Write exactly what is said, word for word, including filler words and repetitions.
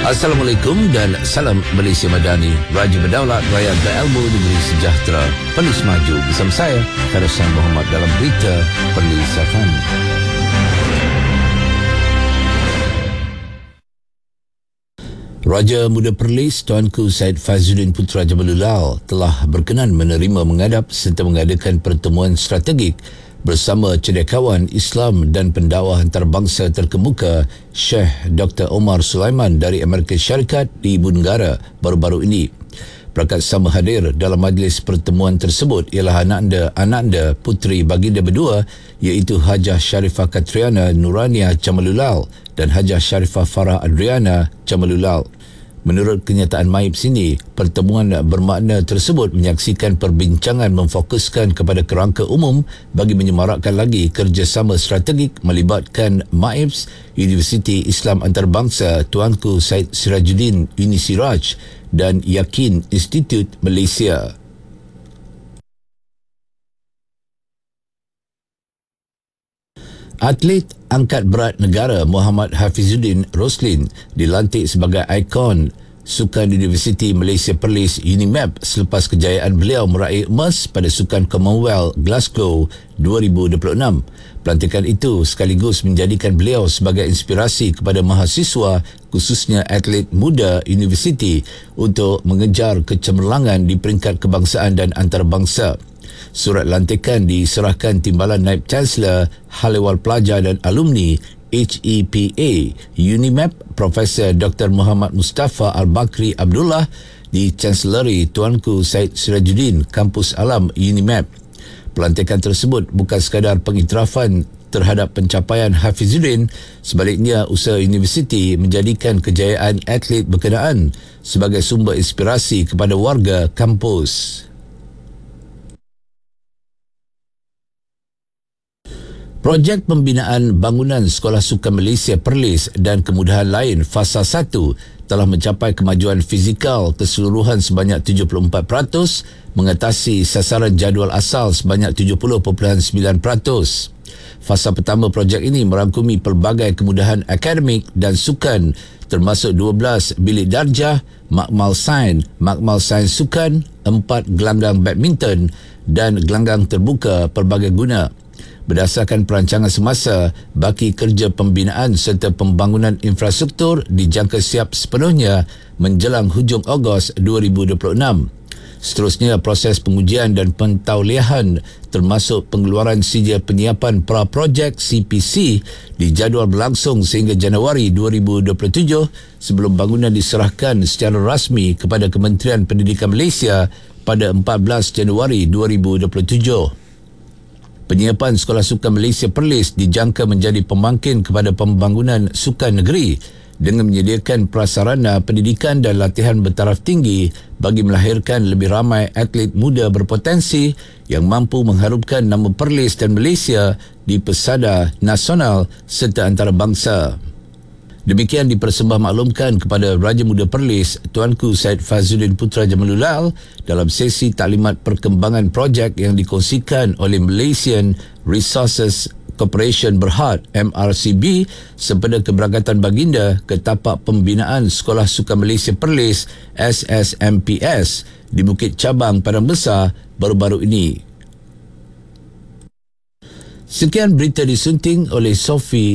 Assalamualaikum dan salam Malaysia Madani. Raja berdaulat, rakyat berilmu, negeri sejahtera. Perlis maju bersama saya, Farisan Muhammad dalam berita Perlis F M. Raja Muda Perlis Tuanku Syed Faizuddin Putra Jamalullah telah berkenan menerima menghadap serta mengadakan pertemuan strategik bersama cendekiawan Islam dan pendakwah antarabangsa terkemuka Syekh Doktor Omar Sulaiman dari Amerika Syarikat di Ibu Negara baru-baru ini. Perakat sama hadir dalam majlis pertemuan tersebut ialah anak anda, anak anda puteri baginda berdua iaitu Hajah Sharifah Katriana Nurania Jamalullah dan Hajah Sharifah Farah Adriana Jamalullah. Menurut kenyataan Maib sini, pertemuan bermakna tersebut menyaksikan perbincangan memfokuskan kepada kerangka umum bagi menyemarakkan lagi kerjasama strategik melibatkan Maibs, Universiti Islam Antarabangsa Tuanku Syed Sirajuddin Uni Siraj dan Yakin Institute Malaysia. Atlet angkat berat negara Muhammad Hafizuddin Roslin dilantik sebagai ikon Sukan Universiti Malaysia Perlis UNIMAP selepas kejayaan beliau meraih emas pada Sukan Commonwealth Glasgow dua ribu dua puluh enam. Pelantikan itu sekaligus menjadikan beliau sebagai inspirasi kepada mahasiswa khususnya atlet muda universiti untuk mengejar kecemerlangan di peringkat kebangsaan dan antarabangsa. Surat lantikan diserahkan Timbalan Naib Chancellor Hal Ehwal Pelajar dan Alumni H E P A UNIMAP Profesor Doktor Muhammad Mustafa Al-Bakri Abdullah di Chancellery Tuanku Syed Sirajuddin Kampus Alam UNIMAP. Pelantikan tersebut bukan sekadar pengiktirafan terhadap pencapaian Hafizuddin, sebaliknya usaha universiti menjadikan kejayaan atlet berkenaan sebagai sumber inspirasi kepada warga kampus. Projek pembinaan bangunan Sekolah Sukan Malaysia Perlis dan kemudahan lain Fasa satu telah mencapai kemajuan fizikal keseluruhan sebanyak tujuh puluh empat peratus, mengatasi sasaran jadual asal sebanyak tujuh puluh perpuluhan sembilan peratus. Fasa pertama projek ini merangkumi pelbagai kemudahan akademik dan sukan termasuk dua belas bilik darjah, makmal sains, makmal sains sukan, empat gelanggang badminton dan gelanggang terbuka pelbagai guna. Berdasarkan perancangan semasa, baki kerja pembinaan serta pembangunan infrastruktur dijangka siap sepenuhnya menjelang hujung Ogos dua ribu dua puluh enam. Seterusnya, proses pengujian dan pentauliahan termasuk pengeluaran sijil penyiapan pra-projek C P C dijadual berlangsung sehingga Januari dua ribu dua puluh tujuh sebelum bangunan diserahkan secara rasmi kepada Kementerian Pendidikan Malaysia pada empat belas Januari dua ribu dua puluh tujuh. Penyiapan Sekolah Sukan Malaysia Perlis dijangka menjadi pemangkin kepada pembangunan sukan negeri dengan menyediakan prasarana pendidikan dan latihan bertaraf tinggi bagi melahirkan lebih ramai atlet muda berpotensi yang mampu mengharumkan nama Perlis dan Malaysia di pesada nasional serta antarabangsa. Demikian dipersembah maklumkan kepada Raja Muda Perlis Tuanku Syed Faizuddin Putra Jamalullah dalam sesi taklimat perkembangan projek yang dikongsikan oleh Malaysian Resources Corporation Berhad M R C B sempena keberangkatan baginda ke tapak pembinaan Sekolah Sukan Malaysia Perlis S S M P S di Bukit Cabang Padang Besar baru-baru ini. Sekian berita disunting oleh Sophie